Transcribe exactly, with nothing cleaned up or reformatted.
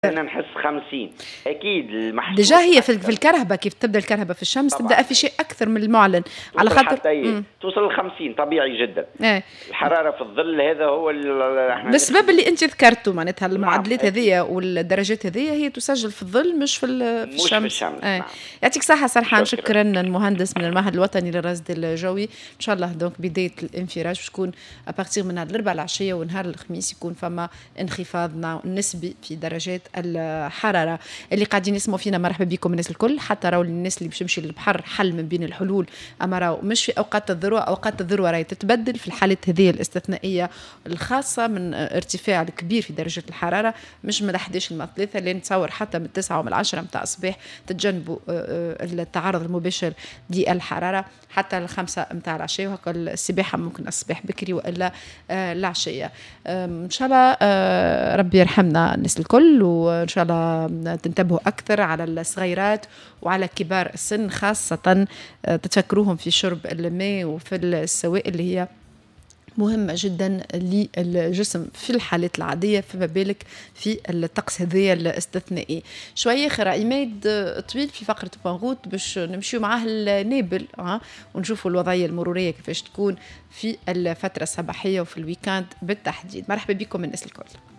انا نحس خمسين اكيد المحسوس ديجا هي في أكثر. الكهرباء كيف تبدا الكهرباء في الشمس طبعاً. تبدا افيشي اكثر من المعلن على توصل خاطر حتى هي مم. توصل ل خمسين طبيعي جدا. ايه. الحراره في الظل هذا هو اللي احنا بالسبب اللي انت ذكرته معناتها المعدلات نعم هذيا والدرجات هذيا هي تسجل في الظل مش في, في مش الشمس. في الشمس. ايه. نعم. يعطيك صحه سرحان. شكرا. شكرا المهندس من المعهد الوطني للرصد الجوي. ان شاء الله دونك بدايه الانفراج تكون ابارتيغ من الاربعاء العشيه ونهار الخميس يكون فما انخفاض نسبي في درجات الحراره. اللي قاعدين يسمعوا فينا مرحبا بكم الناس الكل، حتى راهو الناس اللي باش تمشي للبحر حل من بين الحلول، اما راهو مش في اوقات الذروه، اوقات الذروه راهي تتبدل في الحالات هذه الاستثنائيه الخاصه من ارتفاع الكبير في درجه الحراره، مش من أحد عشر من ثلاثة اللي نتصور حتى من تسعة ومن عشرة متاع الصباح تتجنبوا التعرض المباشر للحراره حتى الخمسة متاع العشيه، وهكا السباحه ممكن الصباح بكري والا العشيه. ان شاء الله ربي يرحمنا الناس الكل، وان شاء الله تنتبهوا أكثر على الصغيرات وعلى كبار السن خاصة، تتفكروهم في شرب الماء وفي السوائل اللي هي مهمة جدا للجسم في الحالات العادية، فما بالك في الطقس هذايا الاستثنائي. شوية آخر عماد طويل في فقرة بانغوت باش نمشيو معاه النابل ها ونشوفوا الوضعية المرورية كيفاش تكون في الفترة الصباحية وفي الويكاند بالتحديد. مرحبا بكم الناس الكل.